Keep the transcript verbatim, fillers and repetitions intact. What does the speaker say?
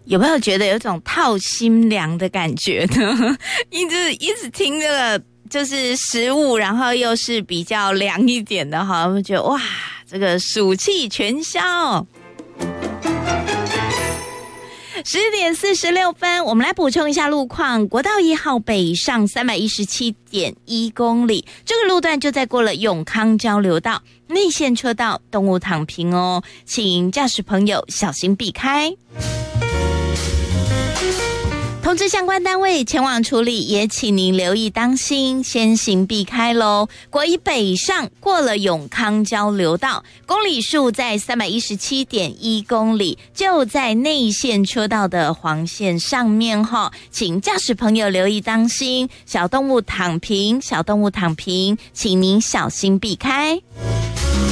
有没有觉得有种套心凉的感觉呢？一直一直听这个就是食物，然后又是比较凉一点的哈，我们觉得哇，这个暑气全消。十点四十六分，我们来补充一下路况。国道一号北上三百一十七点一公里，这个路段就在过了永康交流道内线车道，动物躺平哦，请驾驶朋友小心避开。通知相关单位前往处理，也请您留意当心，先行避开咯。国一北上过了永康交流道，公里数在三百一十七点一公里，就在内线车道的黄线上面哈，请驾驶朋友留意当心，小动物躺平，小动物躺平，请您小心避开。